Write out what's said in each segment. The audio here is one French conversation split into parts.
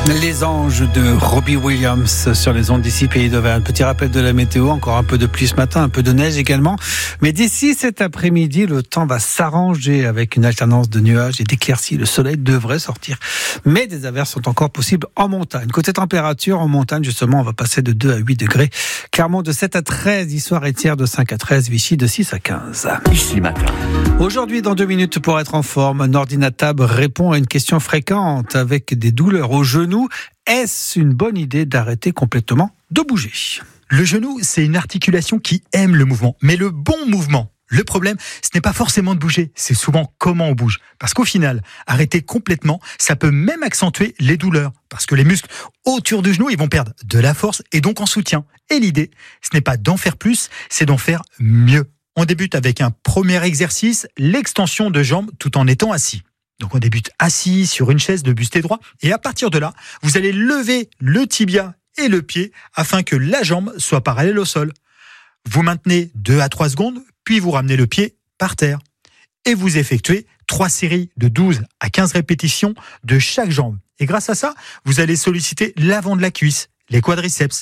Les anges de Robbie Williams sur les ondes d'ici Pays d'Auvergne. Petit rappel de la météo, encore un peu de pluie ce matin, un peu de neige également. Mais d'ici cet après-midi, le temps va s'arranger avec une alternance de nuages et d'éclaircies. Le soleil devrait sortir. Mais des averses sont encore possibles en montagne. Côté température, en montagne, justement, on va passer de 2 à 8 degrés. Clermont de 7 à 13, Issoire et Thiers de 5 à 13, Vichy de 6 à 15. Ici matin. Aujourd'hui, dans 2 minutes, pour être en forme, Nordina Tab répond à une question fréquente avec des douleurs au genou. Est-ce une bonne idée d'arrêter complètement de bouger ? Le genou, c'est une articulation qui aime le mouvement, mais le bon mouvement. Le problème, ce n'est pas forcément de bouger, c'est souvent comment on bouge. Parce qu'au final, arrêter complètement, ça peut même accentuer les douleurs. Parce que les muscles autour du genou, ils vont perdre de la force et donc en soutien. Et l'idée, ce n'est pas d'en faire plus, c'est d'en faire mieux. On débute avec un premier exercice, l'extension de jambes tout en étant assis. Donc on débute assis sur une chaise de buste droit et à partir de là, vous allez lever le tibia et le pied afin que la jambe soit parallèle au sol. Vous maintenez 2 à 3 secondes, puis vous ramenez le pied par terre. Et vous effectuez 3 séries de 12 à 15 répétitions de chaque jambe. Et grâce à ça, vous allez solliciter l'avant de la cuisse, les quadriceps.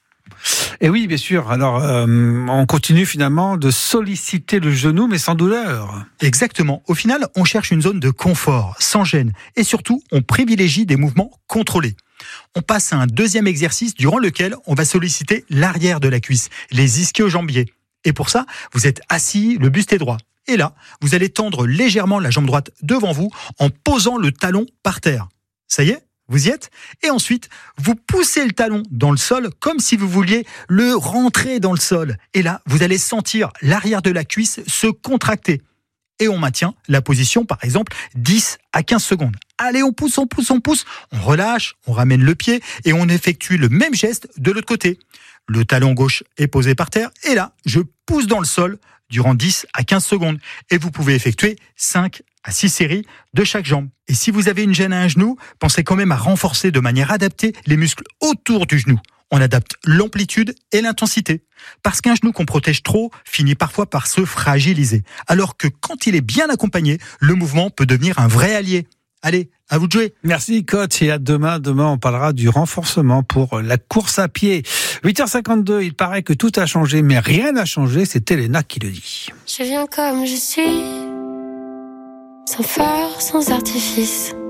Et oui, bien sûr. Alors, on continue finalement de solliciter le genou, mais sans douleur. Exactement. Au final, on cherche une zone de confort, sans gêne. Et surtout, on privilégie des mouvements contrôlés. On passe à un deuxième exercice durant lequel on va solliciter l'arrière de la cuisse, les ischio-jambiers. Et pour ça, vous êtes assis, le buste est droit. Et là, vous allez tendre légèrement la jambe droite devant vous en posant le talon par terre. Ça y est ? Vous y êtes ? Et ensuite, vous poussez le talon dans le sol comme si vous vouliez le rentrer dans le sol. Et là, vous allez sentir l'arrière de la cuisse se contracter. Et on maintient la position, par exemple, 10 à 15 secondes. Allez, on pousse, on relâche, on ramène le pied et on effectue le même geste de l'autre côté. Le talon gauche est posé par terre et là, je pousse dans le sol durant 10 à 15 secondes. Et vous pouvez effectuer 5 à 6 séries de chaque jambe. Et si vous avez une gêne à un genou, pensez quand même à renforcer de manière adaptée les muscles autour du genou. On adapte l'amplitude et l'intensité. Parce qu'un genou qu'on protège trop finit parfois par se fragiliser. Alors que quand il est bien accompagné, le mouvement peut devenir un vrai allié. Allez, à vous de jouer. Merci coach et à demain. Demain, on parlera du renforcement pour la course à pied. 8h52, il paraît que tout a changé, mais rien n'a changé. C'est Elena qui le dit. Je viens comme je suis, sans phare, sans artifice.